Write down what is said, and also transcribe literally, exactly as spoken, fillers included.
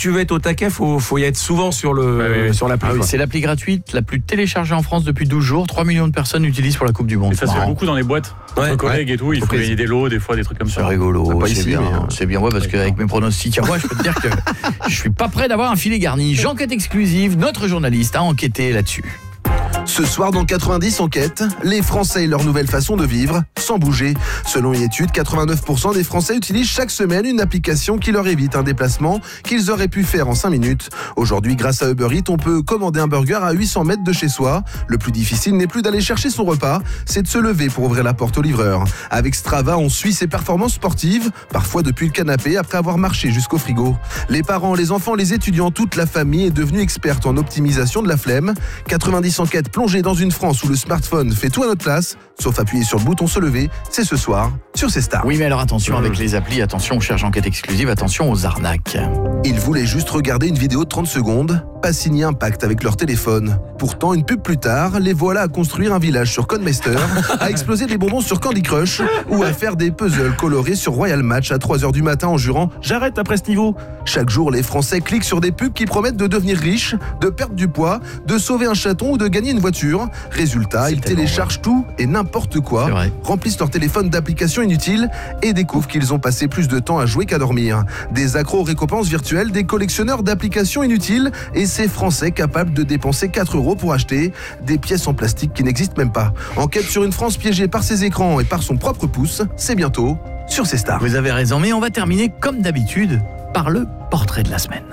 tu veux être au taquet, faut, faut y être souvent sur, le, ouais, ouais. sur l'appli. Ah oui, c'est l'appli gratuite la plus téléchargée en France depuis douze jours. trois millions de personnes l'utilisent pour la Coupe du Monde. Et ça se fait beaucoup dans les boîtes. Ouais, Entre collègues ouais. et tout, il faut Okay. gagner des lots, des fois des trucs comme C'est ça. rigolo, Pas c'est ici, bien, mais, euh, c'est bien, ouais, parce qu'avec mes pronostics à moi, je peux te dire que je suis pas prêt d'avoir un filet garni. J'enquête exclusive, notre journaliste a enquêté là-dessus. Ce soir dans quatre-vingt-dix enquêtes, les Français et leur nouvelle façon de vivre, sans bouger. Selon une étude, quatre-vingt-neuf pour cent des Français utilisent chaque semaine une application qui leur évite un déplacement qu'ils auraient pu faire en cinq minutes. Aujourd'hui, grâce à Uber Eats, on peut commander un burger à huit cents mètres de chez soi. Le plus difficile n'est plus d'aller chercher son repas, c'est de se lever pour ouvrir la porte au livreur. Avec Strava, on suit ses performances sportives, parfois depuis le canapé après avoir marché jusqu'au frigo. Les parents, les enfants, les étudiants, toute la famille est devenue experte en optimisation de la flemme. quatre-vingt-dix enquêtes plongées dans une France où le smartphone fait tout à notre place, sauf appuyer sur le bouton se lever, c'est ce soir sur C Star. Oui, mais alors attention avec les applis, attention, on cherche enquête exclusive, attention aux arnaques. Ils voulaient juste regarder une vidéo de trente secondes, pas signer un pacte avec leur téléphone. Pourtant, une pub plus tard, les voilà à construire un village sur Codemeister, à exploser des bonbons sur Candy Crush ou à faire des puzzles colorés sur Royal Match à trois heures du matin en jurant « J'arrête après ce niveau ». Chaque jour, les Français cliquent sur des pubs qui promettent de devenir riches, de perdre du poids, de sauver un chaton ou de gagner une voiture. Résultat, C'est ils tellement téléchargent tout et n'importe quoi, C'est vrai. remplissent leur téléphone d'applications inutiles et découvrent qu'ils ont passé plus de temps à jouer qu'à dormir. Des accros aux récompenses virtuelles, des collectionneurs d'applications inutiles et ces Français capables de dépenser quatre euros pour acheter des pièces en plastique qui n'existent même pas. Enquête sur une France piégée par ses écrans et par son propre pouce, c'est bientôt sur C Star. Vous avez raison, mais on va terminer comme d'habitude par le portrait de la semaine.